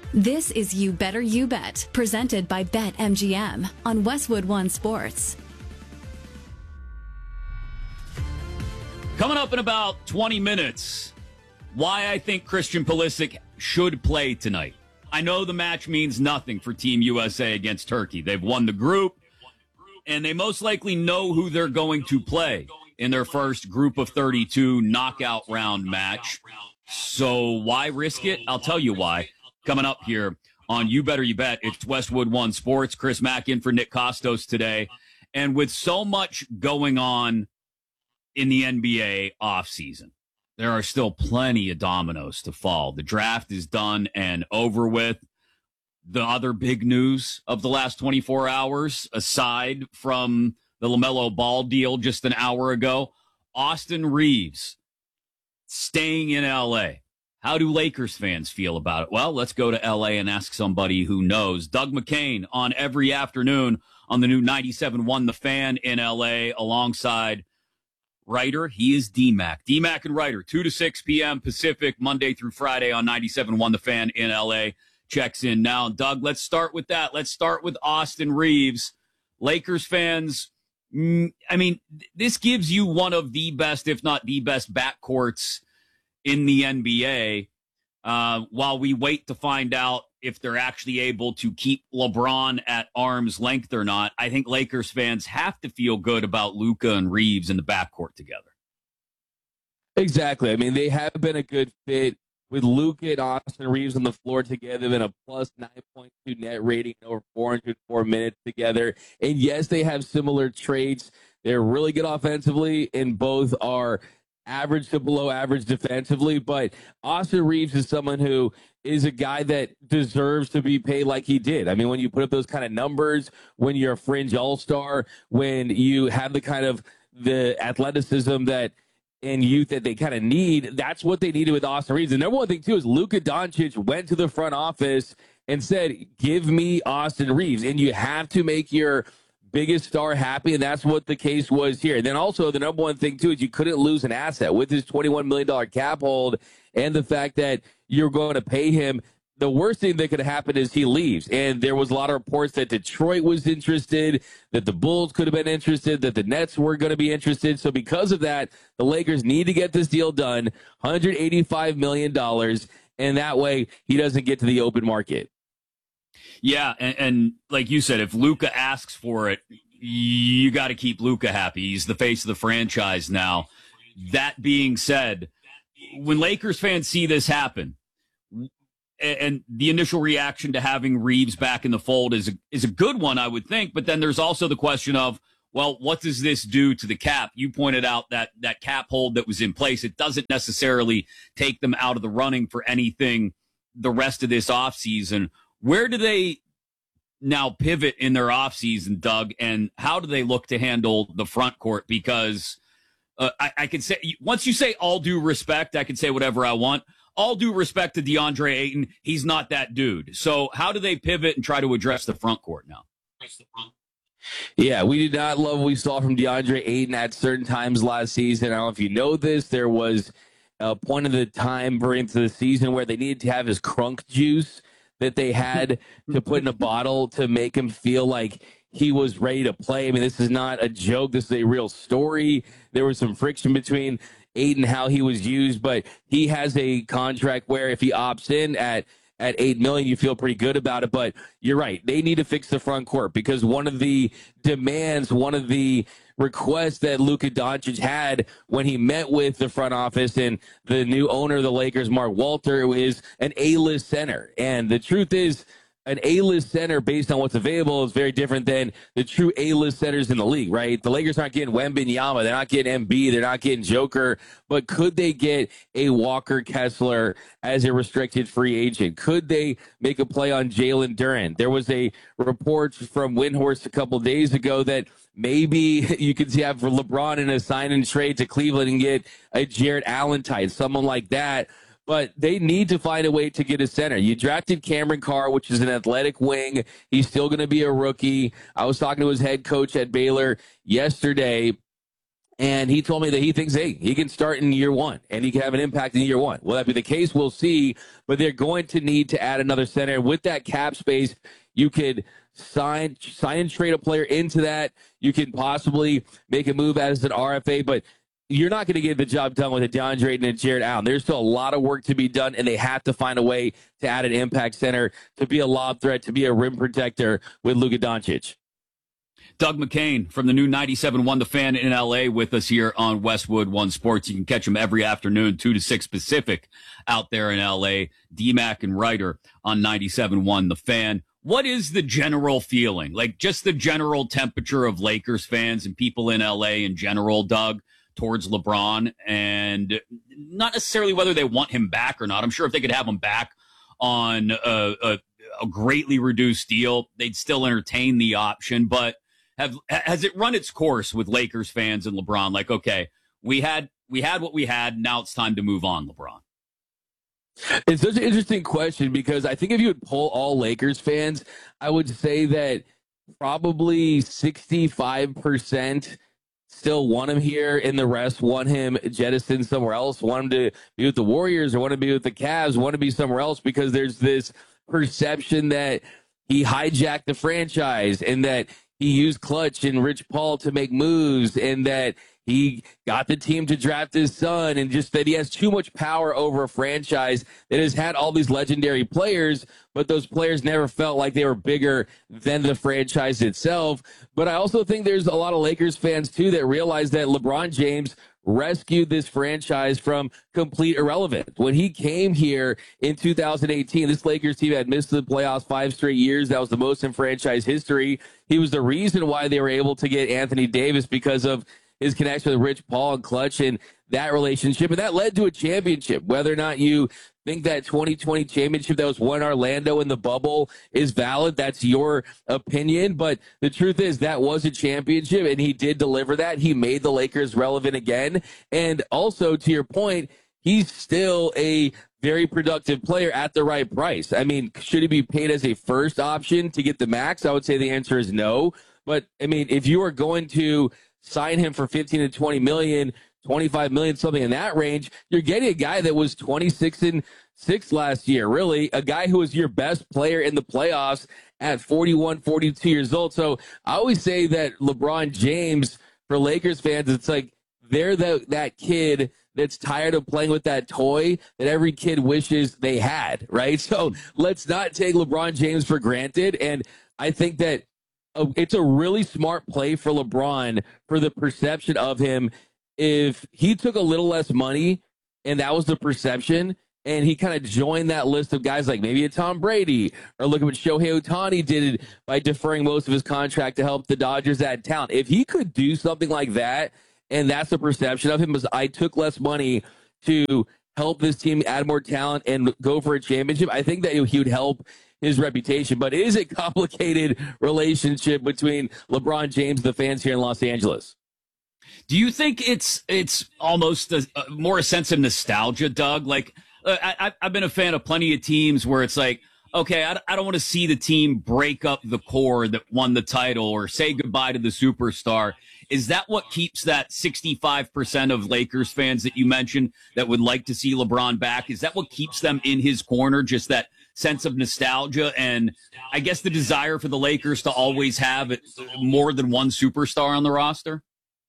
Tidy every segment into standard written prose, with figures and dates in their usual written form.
This is You Better You Bet, presented by BetMGM on Westwood One Sports. Coming up in about 20 minutes, why I think Christian Pulisic should play tonight. I know the match means nothing for Team USA against Turkey. They've won the group, and they most likely know who they're going to play in their first group of 32 knockout round match. So why risk it? I'll tell you why. Coming up here on You Better You Bet, it's Westwood One Sports. Chris Mack in for Nick Kostos today. And with so much going on in the NBA offseason, there are still plenty of dominoes to fall. The draft is done and over with. The other big news of the last 24 hours, aside from the LaMelo Ball deal just an hour ago, Austin Reeves staying in L.A. How do Lakers fans feel about it? Well, let's go to L.A. and ask somebody who knows. Doug McCain on every afternoon on the new 97.1 The Fan in L.A. alongside writer. He is D-Mac. D-Mac and writer, 2 to 6 p.m. Pacific, Monday through Friday on 97.1 The Fan in L.A. Checks in now. Doug, let's start with that. Let's start with Austin Reeves. Lakers fans, I mean, this gives you one of the best, if not the best, backcourts in the NBA, while we wait to find out if they're actually able to keep LeBron at arm's length or not. I think Lakers fans have to feel good about Luka and Reeves in the backcourt together. Exactly. I mean, they have been a good fit with Luka and Austin Reeves on the floor together, and a plus 9.2 net rating over 404 minutes together. And yes, they have similar traits. They're really good offensively, and both are average to below average defensively, but Austin Reeves is someone who is a guy that deserves to be paid like he did. I mean, when you put up those kind of numbers, when you're a fringe all-star, when you have the kind of the athleticism that and youth that they kind of need, that's what they needed with Austin Reeves. The number one thing, too, is Luka Doncic went to the front office and said, give me Austin Reeves, and you have to make your biggest star happy, and that's what the case was here. And then also the number one thing, too, is you couldn't lose an asset with his $21 million cap hold and the fact that you're going to pay him. The worst thing that could happen is he leaves. And there was a lot of reports that Detroit was interested, that the Bulls could have been interested, that the Nets were going to be interested. So because of that, the Lakers need to get this deal done, $185 million, and that way he doesn't get to the open market. Yeah, and like you said, if Luka asks for it, you got to keep Luka happy. He's the face of the franchise now. That being said, when Lakers fans see this happen, and the initial reaction to having Reeves back in the fold is a good one, I would think. But then there's also the question of, well, what does this do to the cap? You pointed out that cap hold that was in place. It doesn't necessarily take them out of the running for anything the rest of this offseason. Where do they now pivot in their offseason, Doug, and how do they look to handle the front court? Because I can say, once you say all due respect, I can say whatever I want. All due respect to DeAndre Ayton, he's not that dude. So how do they pivot and try to address the front court now? Yeah, we did not love what we saw from DeAndre Ayton at certain times last season. I don't know if you know this, there was a point of the time during the season where they needed to have his crunk juice that they had to put in a bottle to make him feel like he was ready to play. I mean, this is not a joke. This is a real story. There was some friction between Ayton, how he was used, but he has a contract where if he opts in at $8 million, you feel pretty good about it. But you're right. They need to fix the front court because one of the demands, one of the requests that Luka Doncic had when he met with the front office and the new owner of the Lakers, Mark Walter, is an A-list center. And the truth is, an A-list center based on what's available is very different than the true A-list centers in the league, right? The Lakers aren't getting Wembanyama. They're not getting Embiid. They're not getting Joker. But could they get a Walker Kessler as a restricted free agent? Could they make a play on Jalen Duren? There was a report from Windhorst a couple days ago that maybe you could see have for LeBron in a sign and trade to Cleveland and get a Jarrett Allen type, someone like that. But they need to find a way to get a center. You drafted Cameron Carr, which is an athletic wing. He's still going to be a rookie. I was talking to his head coach at Baylor yesterday, And he told me that he thinks, hey, he can start in year one and he can have an impact in year one. Will that be the case? We'll see. But they're going to need to add another center. With that cap space, you could sign and trade a player into that. You can possibly make a move as an RFA, but you're not going to get the job done with a DeAndre Ayton and Jared Allen. There's still a lot of work to be done, and they have to find a way to add an impact center, to be a lob threat, to be a rim protector with Luka Doncic. Doug McCain from the new 97.1 The Fan in L.A. with us here on Westwood One Sports. You can catch him every afternoon, 2 to 6 Pacific out there in L.A. DMAC and Ryder on 97.1 The Fan. What is the general feeling, like just the general temperature of Lakers fans and people in L.A. in general, Doug, towards LeBron, and not necessarily whether they want him back or not? I'm sure if they could have him back on a greatly reduced deal, they'd still entertain the option, but has it run its course with Lakers fans and LeBron? Like, okay, we had what we had. Now it's time to move on, LeBron. It's such an interesting question because I think if you would poll all Lakers fans, I would say that probably 65% still want him here, and the rest want him jettisoned somewhere else, want him to be with the Warriors or want to be with the Cavs, want to be somewhere else because there's this perception that he hijacked the franchise and that he used Clutch and Rich Paul to make moves and that he got the team to draft his son and just that he has too much power over a franchise that has had all these legendary players, but those players never felt like they were bigger than the franchise itself. But I also think there's a lot of Lakers fans, too, that realize that LeBron James rescued this franchise from complete irrelevance. When he came here in 2018, this Lakers team had missed the playoffs 5 straight years. That was the most in franchise history. He was the reason why they were able to get Anthony Davis because of his connection with Rich Paul and Clutch and that relationship. And that led to a championship. Whether or not you think that 2020 championship that was won in Orlando in the bubble is valid, that's your opinion. But the truth is that was a championship, and he did deliver that. He made the Lakers relevant again. And also, to your point, he's still a very productive player at the right price. I mean, should he be paid as a first option to get the max? I would say the answer is no. But, I mean, if you are going to sign him for 15 to 20 million, 25 million, something in that range, you're getting a guy that was 26-6 last year. Really, a guy who was your best player in the playoffs at 41, 42 years old. So I always say that LeBron James, for Lakers fans, it's like they're that kid that's tired of playing with that toy that every kid wishes they had, right? So let's not take LeBron James for granted. And I think that it's a really smart play for LeBron for the perception of him. If he took a little less money and that was the perception, and he kind of joined that list of guys like maybe a Tom Brady, or look at what Shohei Ohtani did by deferring most of his contract to help the Dodgers add talent. If he could do something like that, and that's the perception of him, was I took less money to help this team add more talent and go for a championship, I think that he would help his reputation. But it is a complicated relationship between LeBron James and the fans here in Los Angeles. Do you think it's almost more a sense of nostalgia, Doug? Like, I've been a fan of plenty of teams where it's like, okay, I don't want to see the team break up the core that won the title or say goodbye to the superstar. Is that what keeps that 65% of Lakers fans that you mentioned that would like to see LeBron back? Is that what keeps them in his corner, just that sense of nostalgia and I guess the desire for the Lakers to always have more than one superstar on the roster?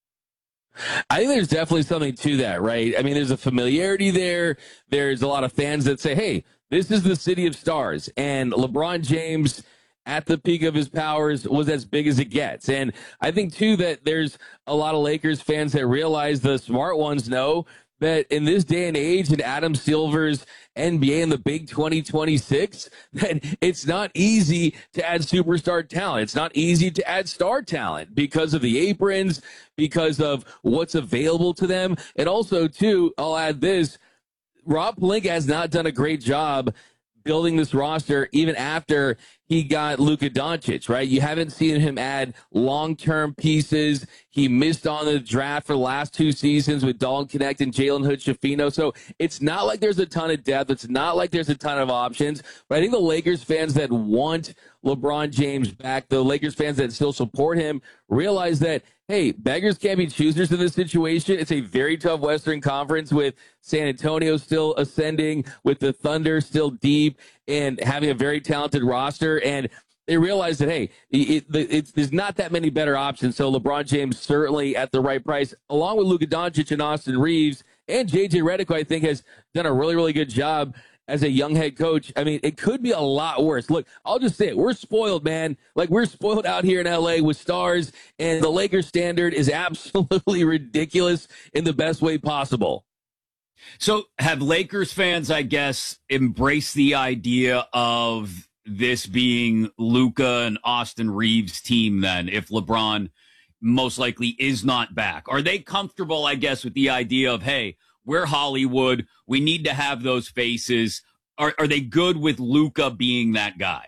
I think there's definitely something to that, right? I mean, there's a familiarity there. There's a lot of fans that say, hey, this is the city of stars. And LeBron James, at the peak of his powers, was as big as it gets. And I think, too, that there's a lot of Lakers fans that realize, the smart ones know, that in this day and age, in Adam Silver's NBA in the big 2026, that it's not easy to add superstar talent. It's not easy to add star talent because of the aprons, because of what's available to them. And also, too, I'll add this, Rob Pelinka has not done a great job building this roster even after he got Luka Doncic, right? You haven't seen him add long-term pieces. He missed on the draft for the last 2 seasons with Dalton Knecht and Jalen Hood-Schifino. So it's not like there's a ton of depth. It's not like there's a ton of options. But I think the Lakers fans that want LeBron James back, the Lakers fans that still support him, realize that, hey, beggars can't be choosers in this situation. It's a very tough Western Conference with San Antonio still ascending, with the Thunder still deep and having a very talented roster. And they realize that, hey, there's not that many better options. So LeBron James certainly at the right price, along with Luka Doncic and Austin Reeves and JJ Redick, I think has done a really, really good job as a young head coach. I mean, it could be a lot worse. Look, I'll just say it. We're spoiled, man. Like, we're spoiled out here in LA with stars, and the Lakers standard is absolutely ridiculous in the best way possible. So have Lakers fans, I guess, embraced the idea of this being Luka and Austin Reeves' team then, if LeBron most likely is not back? Are they comfortable, I guess, with the idea of, hey, we're Hollywood, we need to have those faces? Are they good with Luka being that guy?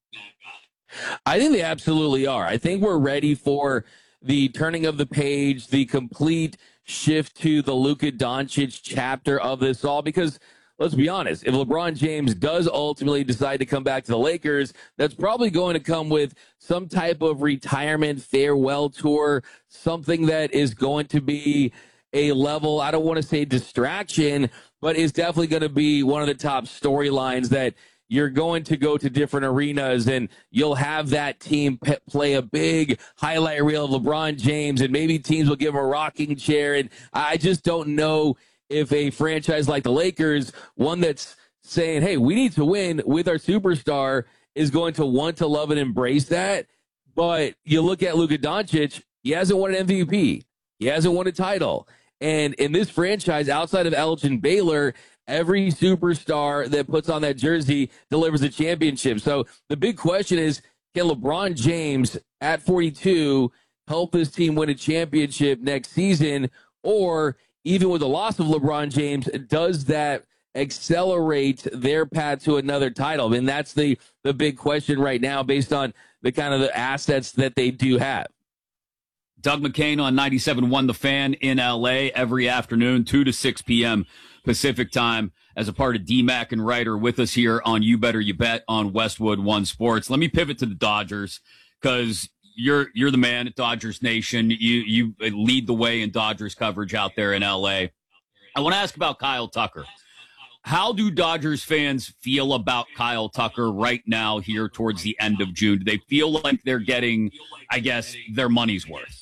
I think they absolutely are. I think we're ready for the turning of the page, the complete shift to the Luka Doncic chapter of this all, because let's be honest, if LeBron James does ultimately decide to come back to the Lakers, that's probably going to come with some type of retirement farewell tour, something that is going to be a level, I don't want to say distraction, but is definitely going to be one of the top storylines that you're going to go to different arenas and you'll have that team play a big highlight reel of LeBron James, and maybe teams will give him a rocking chair. And I just don't know if a franchise like the Lakers, one that's saying, hey, we need to win with our superstar, is going to want to love and embrace that. But you look at Luka Doncic, he hasn't won an MVP. He hasn't won a title. And in this franchise, outside of Elgin Baylor, every superstar that puts on that jersey delivers a championship. So the big question is, can LeBron James at 42 help his team win a championship next season? Or even with the loss of LeBron James, does that accelerate their path to another title? And that's the big question right now based on the kind of the assets that they do have. Doug McCain on 97.1 The Fan in L.A. every afternoon, 2 to 6 p.m. Pacific time, as a part of DMAC and Ryder with us here on You Better You Bet on Westwood One Sports. Let me pivot to the Dodgers, because you're the man at Dodgers Nation. You lead the way in Dodgers coverage out there in L.A. I want to ask about Kyle Tucker. How do Dodgers fans feel about Kyle Tucker right now here towards the end of June? Do they feel like they're getting, I guess, their money's worth?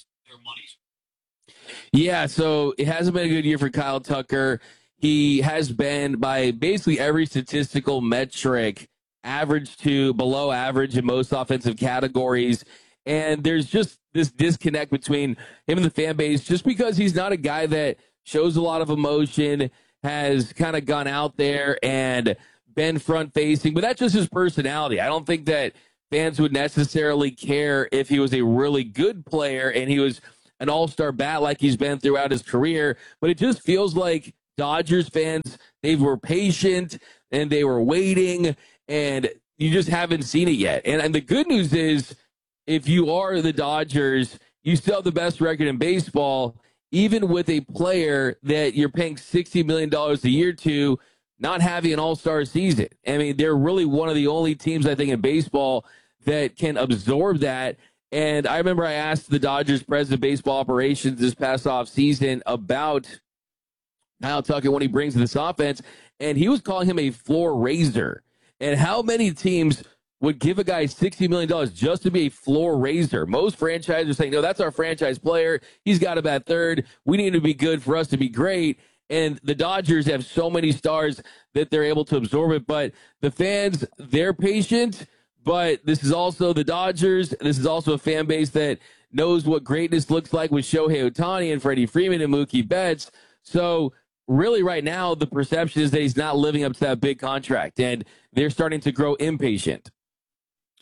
Yeah, so it hasn't been a good year for Kyle Tucker. He has been, by basically every statistical metric, average to below average in most offensive categories. And there's just this disconnect between him and the fan base, just because he's not a guy that shows a lot of emotion, has kind of gone out there and been front-facing. But that's just his personality. I don't think that fans would necessarily care if he was a really good player and he was an all-star bat like he's been throughout his career. But it just feels like Dodgers fans, they were patient and they were waiting, and you just haven't seen it yet. And the good news is, if you are the Dodgers, you still have the best record in baseball, even with a player that you're paying $60 million a year to not having an all-star season. I mean, they're really one of the only teams, I think, in baseball that can absorb that. And I remember I asked the Dodgers president of baseball operations this past off season about Kyle Tucker when he brings to this offense, and he was calling him a floor raiser. And how many teams would give a guy $60 million just to be a floor raiser? Most franchises are saying, no, that's our franchise player. He's got to bat third. We need to be good for us to be great. And the Dodgers have so many stars that they're able to absorb it. But the fans, they're patient. But this is also the Dodgers. This is also a fan base that knows what greatness looks like with Shohei Ohtani and Freddie Freeman and Mookie Betts. So really right now, the perception is that he's not living up to that big contract, and they're starting to grow impatient.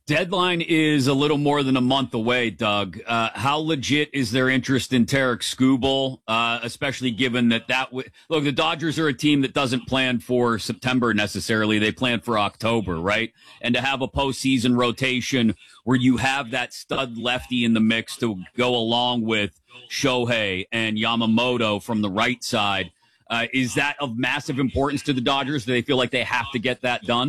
Deadline is a little more than a month away, Doug. How legit is their interest in Tarek Skubal, especially given that look, the Dodgers are a team that doesn't plan for September necessarily. They plan for October, right? And to have a postseason rotation where you have that stud lefty in the mix to go along with Shohei and Yamamoto from the right side, is that of massive importance to the Dodgers? Do they feel like they have to get that done?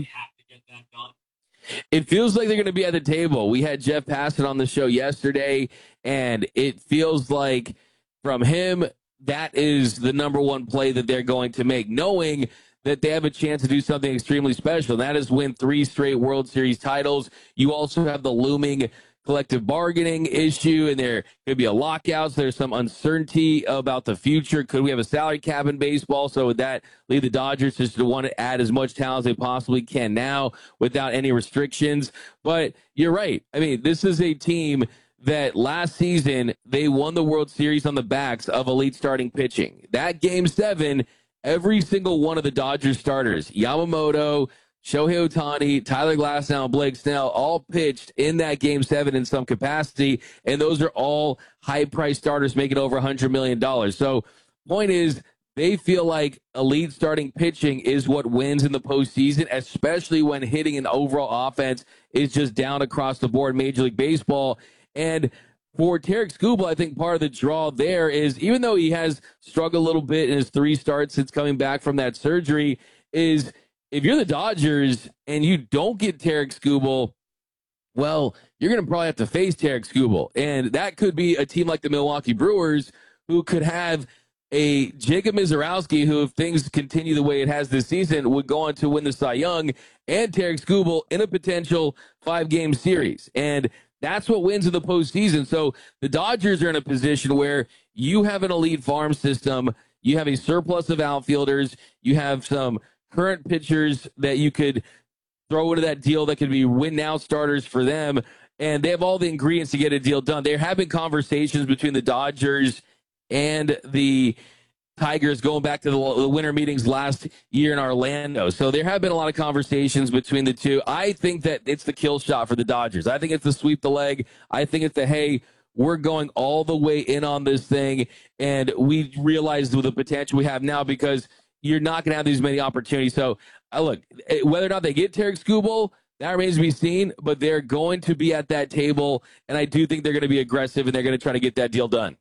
It feels like they're going to be at the table. We had Jeff Passan on the show yesterday, and it feels like from him, that is the number one play that they're going to make, knowing that they have a chance to do something extremely special. And that is win 3 straight World Series titles. You also have the looming collective bargaining issue, and there could be a lockout. So there's some uncertainty about the future. Could we have a salary cap in baseball? So would that lead the Dodgers just to want to add as much talent as they possibly can now without any restrictions? But you're right. I mean, this is a team that last season, they won the World Series on the backs of elite starting pitching. That Game 7, every single one of the Dodgers starters, Yamamoto, Shohei Ohtani, Tyler Glasnow, and Blake Snell all pitched in that Game 7 in some capacity, and those are all high-priced starters making over $100 million. So point is, they feel like elite starting pitching is what wins in the postseason, especially when hitting an overall offense is just down across the board in Major League Baseball. And for Tarek Skubal, I think part of the draw there is, even though he has struggled a little bit in his 3 starts since coming back from that surgery, is if you're the Dodgers and you don't get Tarek Skubal, well, you're going to probably have to face Tarek Skubal. And that could be a team like the Milwaukee Brewers, who could have a Jacob Mizorowski, who, if things continue the way it has this season, would go on to win the Cy Young, and Tarek Skubal in a potential 5-game series. And that's what wins in the postseason. So the Dodgers are in a position where you have an elite farm system, you have a surplus of outfielders, you have some current pitchers that you could throw into that deal that could be win-now starters for them, and they have all the ingredients to get a deal done. There have been conversations between the Dodgers and the Tigers going back to the winter meetings last year in Orlando. So there have been a lot of conversations between the two. I think that it's the kill shot for the Dodgers. I think it's the sweep the leg. I think it's the, hey, we're going all the way in on this thing, and we realize the potential we have now, because you're not going to have these many opportunities. So, look, whether or not they get Tarek Skubal, that remains to be seen, but they're going to be at that table, and I do think they're going to be aggressive, and they're going to try to get that deal done.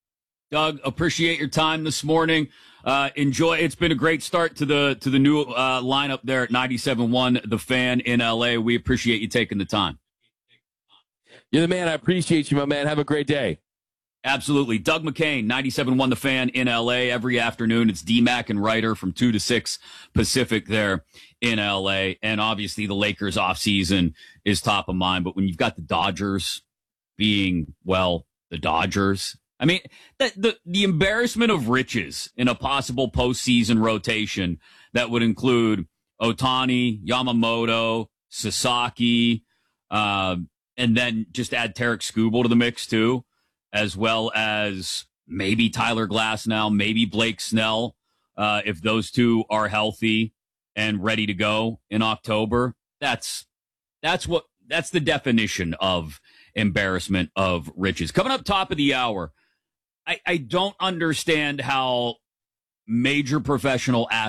Doug, appreciate your time this morning. Enjoy. It's been a great start to the new lineup there at 97.1 The Fan in L.A. We appreciate you taking the time. You're the man. I appreciate you, my man. Have a great day. Absolutely. Doug McCain, 97.1 The Fan in L.A. every afternoon. It's D-Mac and Ryder from 2 to 6 Pacific there in L.A. And obviously the Lakers offseason is top of mind. But when you've got the Dodgers being, well, the Dodgers, I mean, the embarrassment of riches in a possible postseason rotation that would include Ohtani, Yamamoto, Sasaki, and then just add Tarek Skubal to the mix too, as well as maybe Tyler Glasnow, maybe Blake Snell, if those two are healthy and ready to go in October. That's the definition of embarrassment of riches. Coming up top of the hour, I don't understand how major professional athletes